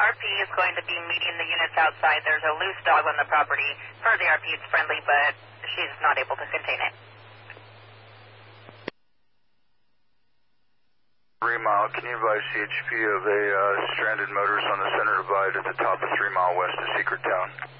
RP is going to be meeting the units outside. There's a loose dog on the property. Per the RP, it's friendly, but she's not able to contain it. 3 Mile, can you advise CHP of a stranded motorist on the center divide at the top of 3 Mile west of Secret Town?